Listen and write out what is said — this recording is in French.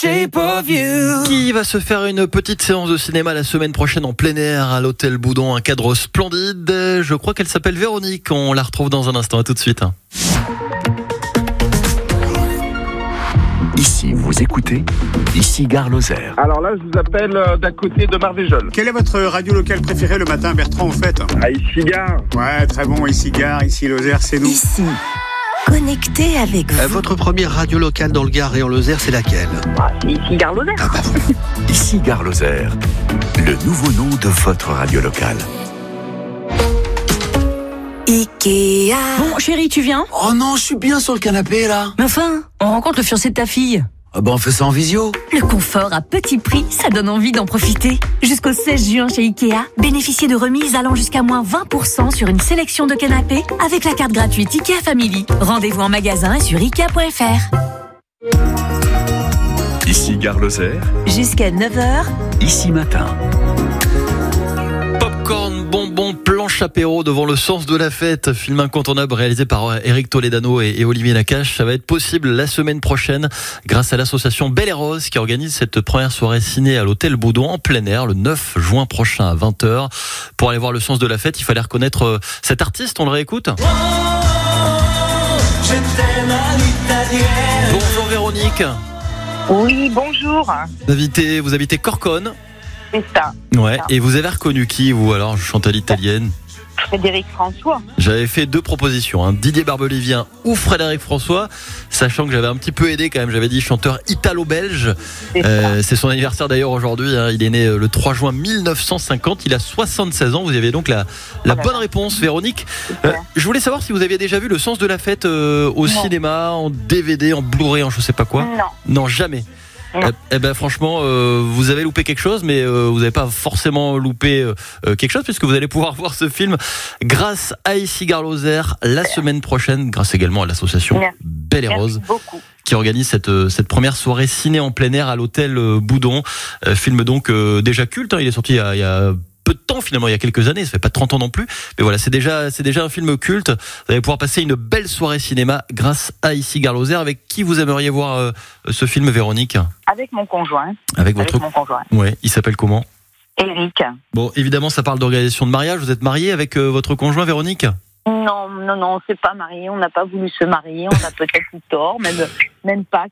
Qui va se faire une petite séance de cinéma la semaine prochaine en plein air à l'hôtel Boudon, un cadre splendide. Je crois qu'elle s'appelle Véronique, on la retrouve dans un instant, à tout de suite. Ici, vous écoutez Ici Gare Lozère. Alors là, je vous appelle d'à côté de Marvejols. Quelle est votre radio locale préférée le matin, Bertrand, en fait? Ici Gare. Ouais, très bon, ici Gare, ici Lozère, c'est nous. Ici, connecté avec vous. Votre première radio locale dans le Gard et en Lozère, c'est laquelle? C'est ici Gare Lozère. Ici Gare Lozère, le nouveau nom de votre radio locale. Ikea. Bon, chérie, tu viens? Oh non, je suis bien sur le canapé, là. Mais enfin, on rencontre le fiancé de ta fille. Ah ben, on fait ça en visio. Le confort à petit prix, ça donne envie d'en profiter. Jusqu'au 16 juin chez Ikea, bénéficiez de remises allant jusqu'à moins 20% sur une sélection de canapés avec la carte gratuite Ikea Family. Rendez-vous en magasin et sur Ikea.fr. Ici Gare Lozère, Jusqu'à 9h, ici matin. Popcorn, bonbons, planche apéro devant le sens de la fête. Film incontournable réalisé par Eric Toledano et Olivier Nakache. Ça va être possible la semaine prochaine grâce à l'association Belle et Rose qui organise cette première soirée ciné à l'hôtel Boudon en plein air le 9 juin prochain à 20h. Pour aller voir le sens de la fête, il fallait reconnaître cet artiste. On le réécoute. Bonjour Véronique. Oui, bonjour. Vous habitez Corcone. C'est ça. Ouais. Et vous avez reconnu qui, vous, alors? Je chante à l'italienne. Frédéric François. J'avais fait 2 propositions, Didier Barbelivien ou Frédéric François, sachant que j'avais un petit peu aidé quand même. J'avais dit chanteur italo-belge. C'est son anniversaire d'ailleurs aujourd'hui. Il est né le 3 juin 1950. Il a 76 ans. Vous avez donc la bonne réponse, Véronique. Je voulais savoir si vous aviez déjà vu Le Sens de la Fête au cinéma, en DVD, en Blu-ray, en je sais pas quoi. Non, jamais. Eh ben franchement, vous avez loupé quelque chose, mais vous n'avez pas forcément loupé quelque chose, puisque vous allez pouvoir voir ce film grâce à Ici Gare Lozère la semaine prochaine, grâce également à l'association Belle et Rose qui organise cette première soirée ciné en plein air à l'hôtel Boudon. Film donc déjà culte, il est sorti il y a peu de temps finalement, il y a quelques années, ça fait pas 30 ans non plus, mais voilà, c'est déjà un film culte. Vous allez pouvoir passer une belle soirée cinéma grâce à Ici Gare Lozère. Avec qui vous aimeriez voir ce film, Véronique? Avec mon conjoint. Avec mon conjoint. Ouais, il s'appelle comment? Eric. Bon, évidemment, ça parle d'organisation de mariage. Vous êtes mariée avec votre conjoint, Véronique? Non, on s'est pas marié, on n'a pas voulu se marier, on a peut-être eu tort, même pas